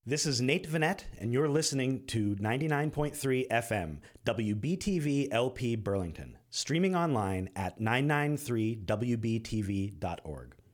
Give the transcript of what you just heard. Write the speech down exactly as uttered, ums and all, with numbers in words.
This is Nate Vanette, and you're listening to ninety-nine point three F M, W B T V L P Burlington, streaming online at nine nine three W B T V dot org.